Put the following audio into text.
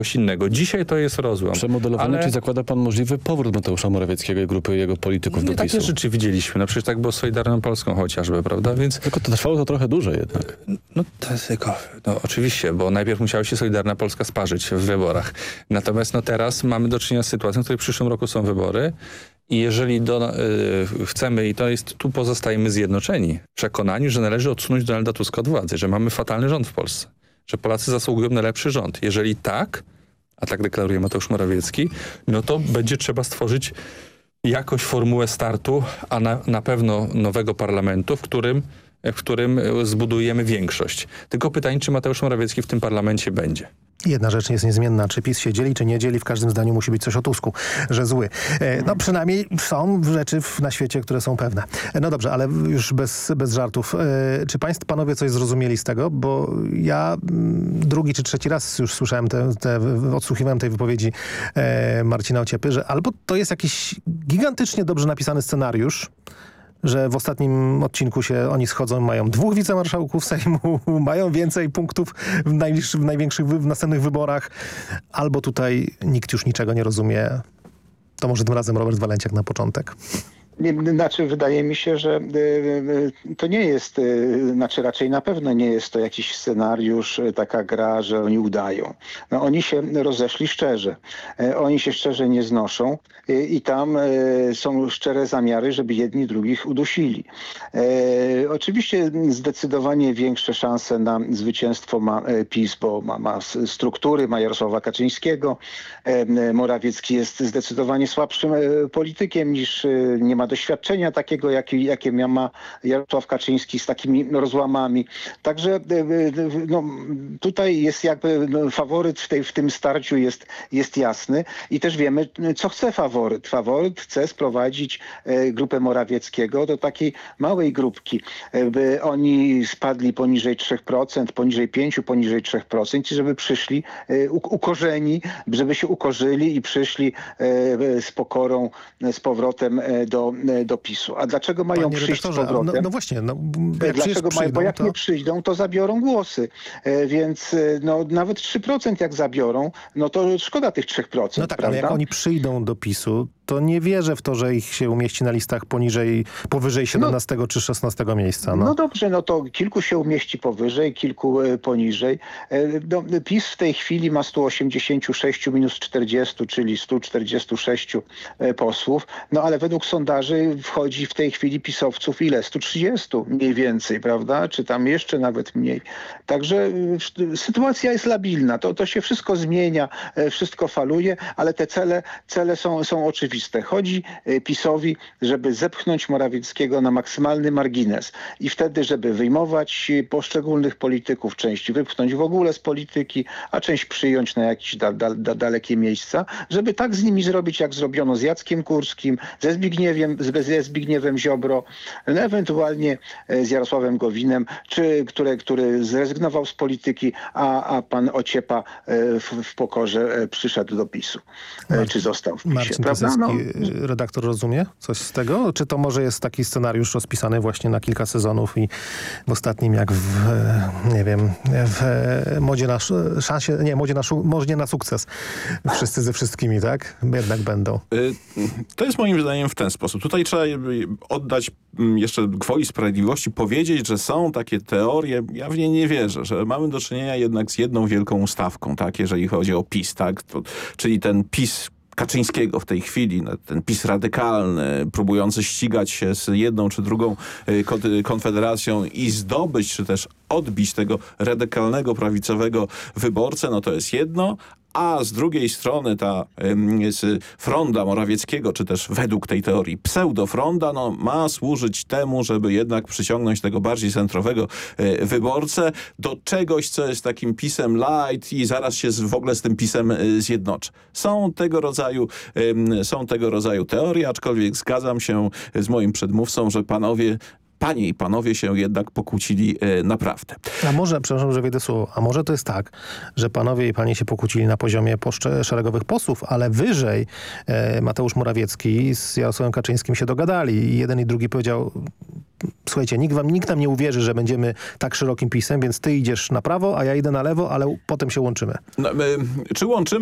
coś innego. Dzisiaj to jest rozłam. Przemodelowanie, czy zakłada pan możliwy powrót Mateusza Morawieckiego i grupy jego polityków do PiS-u? Takie rzeczy widzieliśmy. No przecież tak było z Solidarną Polską chociażby, prawda? Więc tylko to trwało to trochę dłużej jednak. No to jest tylko, no oczywiście, bo najpierw musiała się Solidarna Polska sparzyć w wyborach. Natomiast no teraz mamy do czynienia z sytuacją, w której w przyszłym roku są wybory. I jeżeli chcemy, i to jest, tu pozostajemy zjednoczeni, w przekonaniu, że należy odsunąć Donalda Tuska od władzy, że mamy fatalny rząd w Polsce, że Polacy zasługują na lepszy rząd. Jeżeli tak, a tak deklaruje Mateusz Morawiecki, no to będzie trzeba stworzyć jakąś formułę startu, a na pewno nowego parlamentu, w którym zbudujemy większość. Tylko pytanie, czy Mateusz Morawiecki w tym parlamencie będzie. Jedna rzecz jest niezmienna. Czy PiS się dzieli, czy nie dzieli, w każdym zdaniu musi być coś o Tusku, że zły. No przynajmniej są rzeczy na świecie, które są pewne. No dobrze, ale już bez żartów. Czy panowie coś zrozumieli z tego? Bo ja drugi czy trzeci raz już słyszałem odsłuchiwałem tej wypowiedzi Marcina Ociepy, że albo to jest jakiś gigantycznie dobrze napisany scenariusz, że w ostatnim odcinku się oni schodzą, mają 2 wicemarszałków Sejmu, mają więcej punktów w następnych wyborach, albo tutaj nikt już niczego nie rozumie. To może tym razem Robert Walenciak na początek. Znaczy, wydaje mi się, że to nie jest, znaczy raczej na pewno nie jest to jakiś scenariusz, taka gra, że oni udają. No, oni się rozeszli szczerze. Oni się szczerze nie znoszą i tam są szczere zamiary, żeby jedni drugich udusili. Oczywiście zdecydowanie większe szanse na zwycięstwo ma PiS, bo ma struktury, ma Jarosława Kaczyńskiego. Morawiecki jest zdecydowanie słabszym politykiem niż nie ma doświadczenia takiego, jakie ma Jarosław Kaczyński z takimi rozłamami. Także no, tutaj jest jakby faworyt w tym starciu jest jasny i też wiemy, co chce faworyt. Faworyt chce sprowadzić grupę Morawieckiego do takiej małej grupki, by oni spadli poniżej 3%, poniżej 5%, poniżej 3% i żeby przyszli ukorzeni, żeby się ukorzyli i przyszli z pokorą, z powrotem do PiS-u. A dlaczego mają przyjść z powrotem? No właśnie. Dlaczego mają? Bo jak nie przyjdą, to zabiorą głosy. Więc no, nawet 3% jak zabiorą, no to szkoda tych 3%. No tak, prawda? Ale jak oni przyjdą do PiS-u, to nie wierzę w to, że ich się umieści na listach powyżej 17 czy 16 miejsca. No dobrze, no to kilku się umieści powyżej, kilku poniżej. PiS w tej chwili ma 186 minus 40, czyli 146 posłów, no ale według sondaży wchodzi w tej chwili pisowców ile? 130 mniej więcej, prawda? Czy tam jeszcze nawet mniej. Także sytuacja jest labilna. To się wszystko zmienia, wszystko faluje, ale te cele są oczywiste. Chodzi PiS-owi, żeby zepchnąć Morawieckiego na maksymalny margines i wtedy, żeby wyjmować poszczególnych polityków, część wypchnąć w ogóle z polityki, a część przyjąć na jakieś dalekie miejsca, żeby tak z nimi zrobić, jak zrobiono z Jackiem Kurskim, ze Zbigniewem Ziobro, ewentualnie z Jarosławem Gowinem, który zrezygnował z polityki, a pan Ociepa w pokorze przyszedł do PiS-u, czy został w PiS-ie. Marcin Piasecki, redaktor, rozumie coś z tego? Czy to może jest taki scenariusz rozpisany właśnie na kilka sezonów i w ostatnim, jak w modzie na szansie, nie, modzie na sukces. Wszyscy ze wszystkimi, tak? Jednak będą. To jest moim zdaniem w ten sposób. Tutaj trzeba oddać jeszcze gwoli sprawiedliwości, powiedzieć, że są takie teorie, ja w nie nie wierzę, że mamy do czynienia jednak z jedną wielką ustawką, tak? Jeżeli chodzi o PiS, tak? Czyli ten PiS Kaczyńskiego w tej chwili, ten PiS radykalny, próbujący ścigać się z jedną czy drugą konfederacją i zdobyć, czy też odbić tego radykalnego, prawicowego wyborcę, no to jest jedno, a z drugiej strony ta fronda Morawieckiego, czy też według tej teorii pseudofronda, no, ma służyć temu, żeby jednak przyciągnąć tego bardziej centrowego wyborcę do czegoś, co jest takim PiS-em light i zaraz się w ogóle z tym PiS-em zjednoczy. Są tego rodzaju teorie, aczkolwiek zgadzam się z moim przedmówcą, że panie i panowie się jednak pokłócili naprawdę. A może, przepraszam, że wejdę słowo, a może to jest tak, że panowie i panie się pokłócili na poziomie szeregowych posłów, ale wyżej Mateusz Morawiecki z Jarosławem Kaczyńskim się dogadali i jeden i drugi powiedział, słuchajcie, nikt nam nie uwierzy, że będziemy tak szerokim PiS-em, więc ty idziesz na prawo, a ja idę na lewo, ale potem się łączymy. No, czy łączymy?